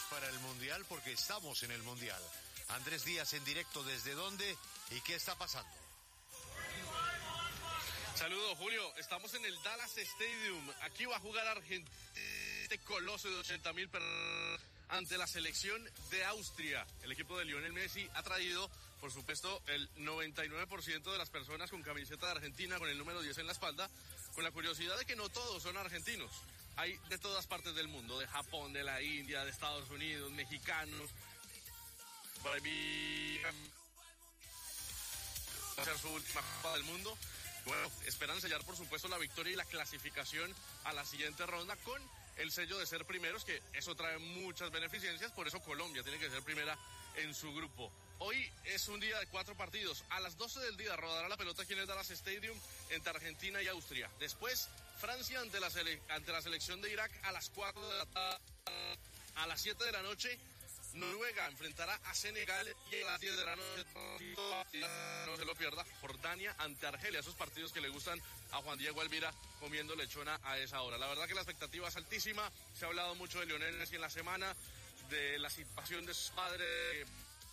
para el Mundial porque estamos en el Mundial. Andrés Díaz en directo, ¿desde dónde y qué está pasando? Saludos, Julio. Estamos en el Dallas Stadium. Aquí va a jugar Argentina, este coloso de 80,000 personas ante la selección de Austria. El equipo de Lionel Messi ha traído, por supuesto, el 99% de las personas con camiseta de Argentina, con el número 10 en la espalda, con la curiosidad de que no todos son argentinos. Hay de todas partes del mundo, de Japón, de la India, de Estados Unidos, mexicanos. Para hacer su última Copa del Mundo. Bueno, esperan sellar, por supuesto, la victoria y la clasificación a la siguiente ronda con el sello de ser primeros, que eso trae muchas beneficencias. Por eso Colombia tiene que ser primera en su grupo. Hoy es un día de 4 partidos. A las 12 del día rodará la pelota aquí en el Dallas Stadium entre Argentina y Austria. Después, Francia ante la selección de Irak a las 4 de la tarde. A las 7 de la noche, Noruega enfrentará a Senegal y a las 10 de la noche, no se lo pierda, Jordania ante Argelia. Esos partidos que le gustan a Juan Diego Elvira comiendo lechona a esa hora. La verdad que la expectativa es altísima. Se ha hablado mucho de Lionel Messi en la semana, de la situación de su padre,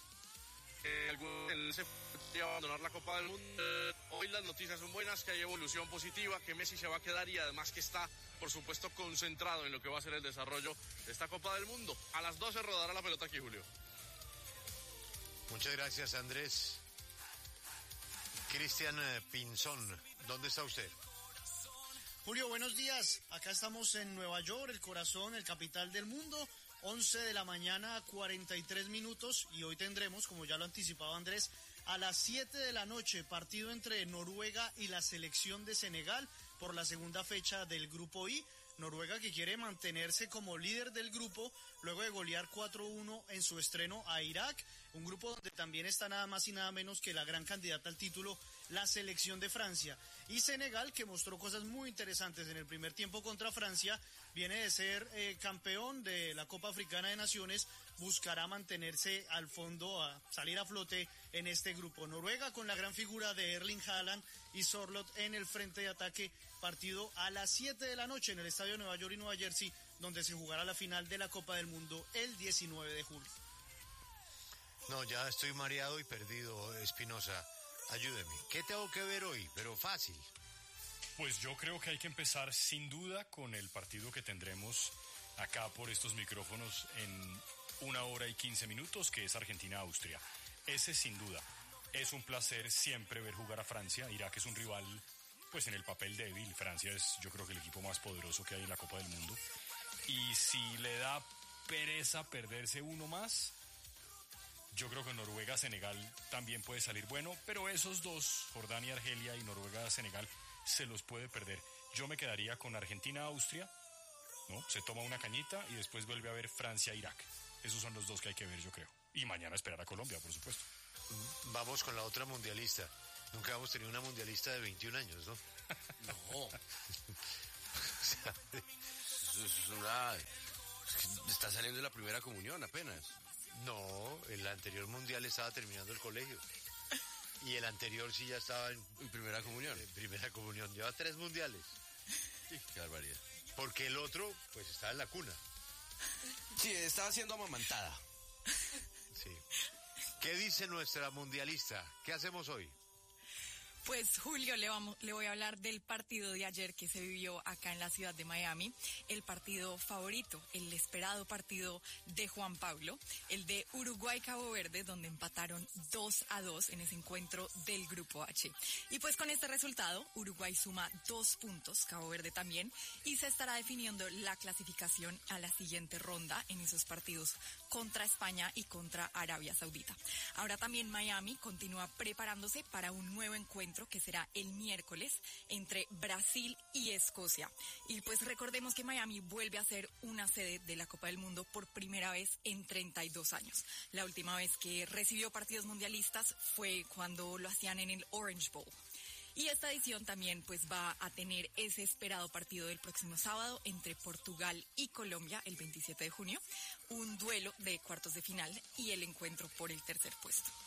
él se fue a abandonar la Copa del Mundo. Hoy las noticias son buenas, que hay evolución positiva, que Messi se va a quedar y además que está, por supuesto, concentrado en lo que va a ser el desarrollo de esta Copa del Mundo. A las 12 rodará la pelota aquí, Julio. Muchas gracias, Andrés. Cristian Pinzón, ¿dónde está usted? Julio, buenos días. Acá estamos en Nueva York, el corazón, el capital del mundo. 11 de la mañana, 43 minutos, y hoy tendremos, como ya lo anticipaba Andrés, a las 7 de la noche, partido entre Noruega y la selección de Senegal por la segunda fecha del Grupo I. Noruega, que quiere mantenerse como líder del grupo luego de golear 4-1 en su estreno a Irak, un grupo donde también está nada más y nada menos que la gran candidata al título, la selección de Francia. Y Senegal, que mostró cosas muy interesantes en el primer tiempo contra Francia, viene de ser campeón de la Copa Africana de Naciones, buscará mantenerse al fondo, a salir a flote en este grupo. Noruega con la gran figura de Erling Haaland y Sørloth en el frente de ataque, partido a las 7 de la noche en el estadio de Nueva York y Nueva Jersey, donde se jugará la final de la Copa del Mundo el 19 de julio. No, ya estoy mareado y perdido, Espinosa. Ayúdeme. ¿Qué tengo que ver hoy? Pero fácil. Pues yo creo que hay que empezar sin duda con el partido que tendremos acá por estos micrófonos en 1 hora y 15 minutos, que es Argentina-Austria. Ese sin duda. Es un placer siempre ver jugar a Francia. Irak es un rival, pues en el papel débil. Francia es, yo creo que el equipo más poderoso que hay en la Copa del Mundo. Y si le da pereza perderse uno más, yo creo que Noruega-Senegal también puede salir bueno, pero esos dos, Jordania, Argelia y Noruega-Senegal, se los puede perder. Yo me quedaría con Argentina-Austria, ¿no? Se toma una cañita y después vuelve a ver Francia-Irak. Esos son los dos que hay que ver, yo creo. Y mañana esperar a Colombia, por supuesto. Vamos con la otra mundialista. Nunca hemos tenido una mundialista de 21 años, ¿no? No. O sea, es una... Está saliendo de la primera comunión apenas. No, el anterior mundial estaba terminando el colegio. Y el anterior sí ya estaba en primera comunión. En primera comunión. Lleva 3 mundiales. Sí, qué barbaridad. Porque el otro, pues, estaba en la cuna. Sí, estaba siendo amamantada. Sí. ¿Qué dice nuestra mundialista? ¿Qué hacemos hoy? Pues Julio, le voy a hablar del partido de ayer que se vivió acá en la ciudad de Miami, el partido favorito, el esperado partido de Juan Pablo, el de Uruguay-Cabo Verde, donde empataron 2-2 en ese encuentro del Grupo H. Y pues con este resultado, Uruguay suma 2 puntos, Cabo Verde también, y se estará definiendo la clasificación a la siguiente ronda en esos partidos contra España y contra Arabia Saudita. Ahora también Miami continúa preparándose para un nuevo encuentro que será el miércoles entre Brasil y Escocia. Y pues recordemos que Miami vuelve a ser una sede de la Copa del Mundo por primera vez en 32 años. La última vez que recibió partidos mundialistas fue cuando lo hacían en el Orange Bowl. Y esta edición también pues va a tener ese esperado partido del próximo sábado entre Portugal y Colombia el 27 de junio, un duelo de cuartos de final y el encuentro por el tercer puesto.